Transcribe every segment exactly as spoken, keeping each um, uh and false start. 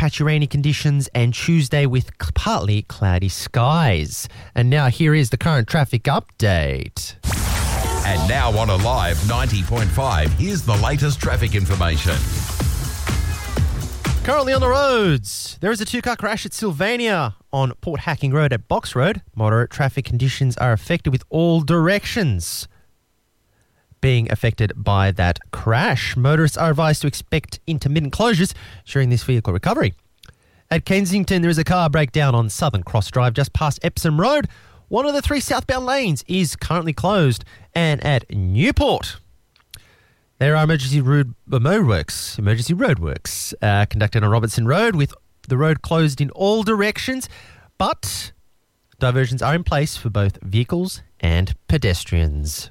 patchy rainy conditions and Tuesday with partly cloudy skies. And now here is the current traffic update. And now on Alive ninety point five, here's the latest traffic information. Currently on the roads, there is a two-car crash at Sylvania on Port Hacking Road at Box Road. Moderate traffic conditions are affected with all directions being affected by that crash. Motorists are advised to expect intermittent closures during this vehicle recovery. At Kensington, there is a car breakdown on Southern Cross Drive just past Epsom Road. One of the three southbound lanes is currently closed. And at Newport, there are emergency road, roadworks, emergency roadworks uh, conducted on Robertson Road with the road closed in all directions, but diversions are in place for both vehicles and pedestrians.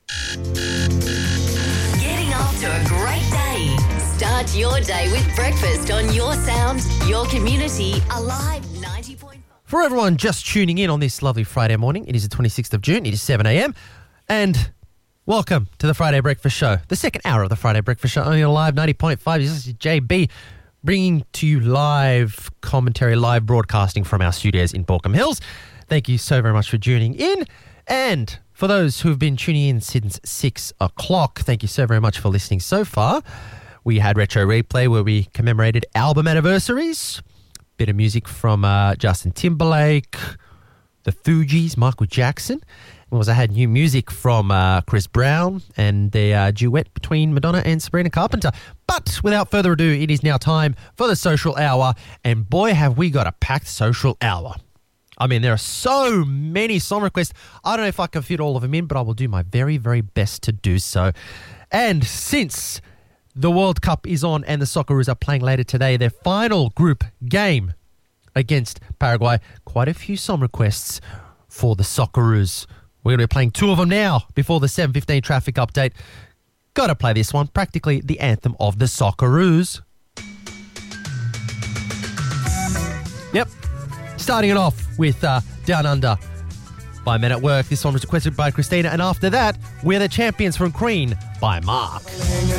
Getting off to a great day. Start your day with breakfast on your sound, your community, Alive ninety point five. For everyone just tuning in on this lovely Friday morning, it is the twenty-sixth of June, it is seven a.m. and welcome to the Friday Breakfast Show, the second hour of the Friday Breakfast Show, only on Live ninety point five. This is J B bringing to you live commentary, live broadcasting from our studios in Baulkham Hills. Thank you so very much for tuning in. And for those who have been tuning in since six o'clock, thank you so very much for listening so far. We had Retro Replay where we commemorated album anniversaries. Bit of music from uh, Justin Timberlake, the Fugees, Michael Jackson. Was I had new music from uh, Chris Brown and the uh, duet between Madonna and Sabrina Carpenter. But without further ado, it is now time for the social hour. And boy, have we got a packed social hour. I mean, there are so many song requests. I don't know if I can fit all of them in, but I will do my very, very best to do so. And since the World Cup is on and the Socceroos are playing later today, their final group game against Paraguay, quite a few song requests for the Socceroos. We're going to be playing two of them now before the seven fifteen traffic update. Got to play this one, practically the anthem of the Socceroos. Yep. Starting it off with uh, Down Under by Men at Work. This one was requested by Christina. And after that, We're the Champions from Queen by Mark.